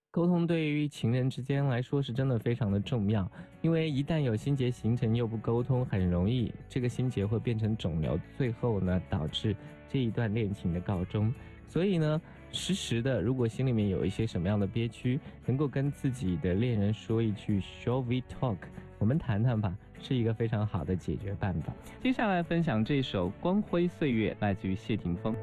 沟通对于情人之间来说是真的非常的重要，因为一旦有心结形成又不沟通，很容易这个心结会变成肿瘤，最后呢导致这一段恋情的告终。所以呢，时时的如果心里面有一些什么样的憋屈，能够跟自己的恋人说一句 Shall we talk？我们谈谈吧，是一个非常好的解决办法。接下来分享这首《光辉岁月》，来自于谢霆锋。